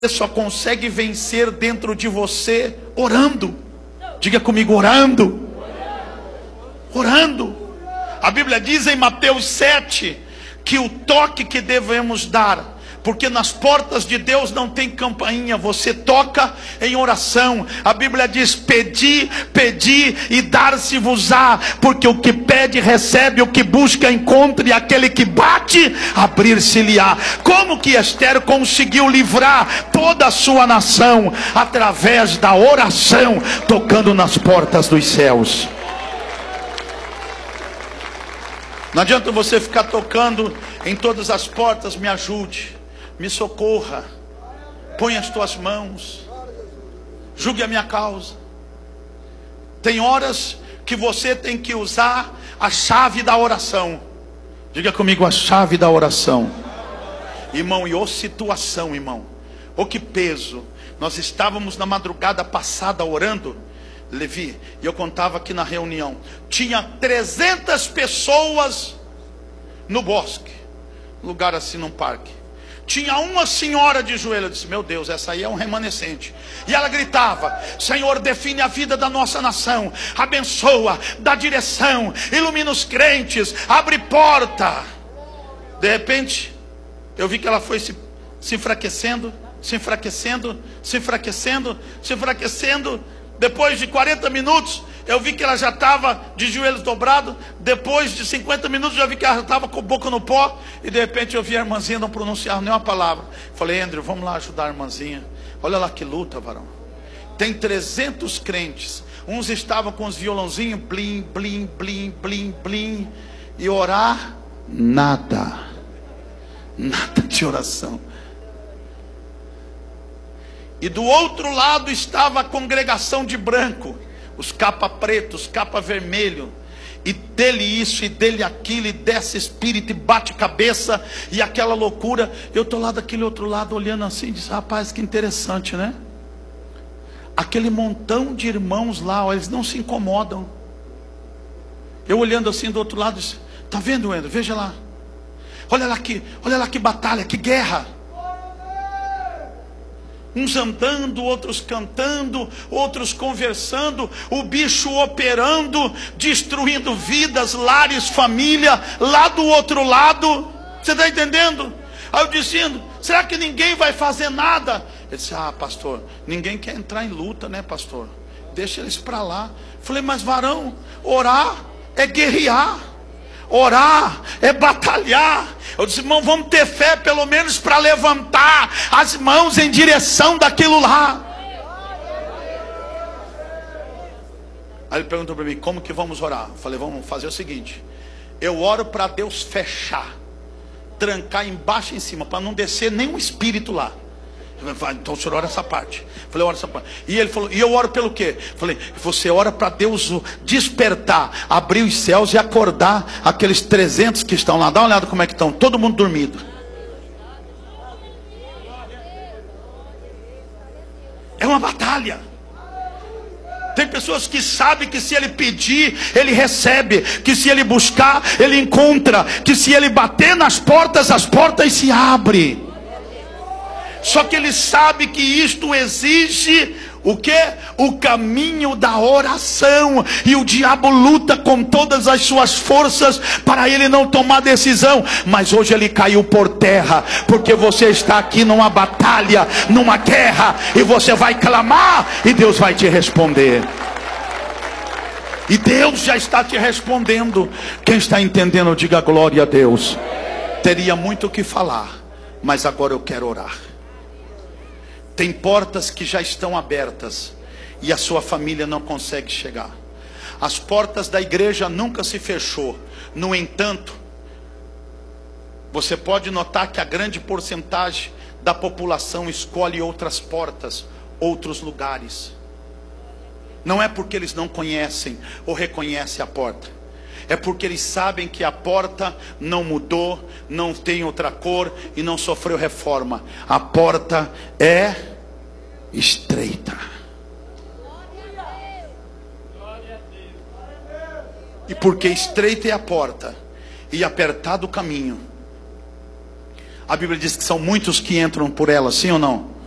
só consegue vencer dentro de você orando. Diga comigo, orando. Orando. A Bíblia diz em Mateus 7 que o toque que devemos dar, porque nas portas de Deus não tem campainha, você toca em oração. A Bíblia diz: pedi, pedi e dar-se-vos-á, porque o que pede recebe, o que busca encontra, e aquele que bate, abrir-se-lhe-á. Como que Esther conseguiu livrar toda a sua nação? Através da oração, tocando nas portas dos céus. Não adianta você ficar tocando em todas as portas. Me ajude, me socorra, põe as tuas mãos, julgue a minha causa. Tem horas que você tem que usar a chave da oração. Diga comigo, a chave da oração. Irmão, e ô situação, irmão, ô que peso. Nós estávamos na madrugada passada orando, Levi, e eu contava aqui na reunião, tinha 300 pessoas no bosque, lugar assim num parque. Tinha uma senhora de joelho. Eu disse: meu Deus, essa aí é um remanescente. E ela gritava: Senhor, define a vida da nossa nação, abençoa, dá direção, ilumina os crentes, abre porta. De repente eu vi que ela foi se enfraquecendo, se enfraquecendo, se enfraquecendo, se enfraquecendo. Depois de 40 minutos, eu vi que ela já estava de joelhos dobrados. Depois de 50 minutos, eu vi que ela já estava com a boca no pó. E de repente eu vi a irmãzinha não pronunciar nenhuma palavra. Falei: Andrew, vamos lá ajudar a irmãzinha. Olha lá que luta, varão. Tem 300 crentes. Uns estavam com os violãozinhos, blim, blim, blim, blim, blim. E orar, nada. Nada de oração. E do outro lado estava a congregação de branco, os capa preto, os capa vermelho, e dele isso, e dele aquilo, e desce espírito, e bate cabeça, e aquela loucura. Eu estou lá daquele outro lado olhando assim, e disse: rapaz, que interessante, né? Aquele montão de irmãos lá, ó, eles não se incomodam. Eu olhando assim do outro lado, disse: tá vendo, Endo? Veja lá. Olha lá que batalha, que guerra. Uns andando, outros cantando, outros conversando, o bicho operando, destruindo vidas, lares, família, lá do outro lado. Você está entendendo? Aí eu dizendo: será que ninguém vai fazer nada? Ele disse: ah, pastor, ninguém quer entrar em luta, né, pastor? Deixa eles para lá. Falei: mas varão, orar é guerrear, orar é batalhar. Eu disse: irmão, vamos ter fé pelo menos para levantar as mãos em direção daquilo lá. Aí ele perguntou para mim: como que vamos orar? Eu falei: vamos fazer o seguinte, eu oro para Deus fechar, trancar embaixo e em cima, para não descer nenhum espírito lá. Então o senhor ora essa parte. Falei: ora essa parte. E ele falou: e eu oro pelo quê? Falei: você ora para Deus despertar, abrir os céus e acordar aqueles 300 que estão lá. Dá uma olhada como é que estão, todo mundo dormido. É uma batalha. Tem pessoas que sabem que se ele pedir, ele recebe, que se ele buscar, ele encontra, que se ele bater nas portas, as portas se abrem. Só que ele sabe que isto exige o quê? O caminho da oração. E o diabo luta com todas as suas forças para ele não tomar decisão. Mas hoje ele caiu por terra, porque você está aqui numa batalha, numa guerra, e você vai clamar e Deus vai te responder. E Deus já está te respondendo. Quem está entendendo, diga glória a Deus. Teria muito o que falar, mas agora eu quero orar. Tem portas que já estão abertas e a sua família não consegue chegar. As portas da igreja nunca se fechou. No entanto, você pode notar que a grande porcentagem da população escolhe outras portas, outros lugares. Não é porque eles não conhecem ou reconhecem a porta. É porque eles sabem que a porta não mudou, não tem outra cor e não sofreu reforma. A porta é estreita. E porque estreita é a porta e apertado o caminho, a Bíblia diz que são muitos que entram por ela, sim ou não?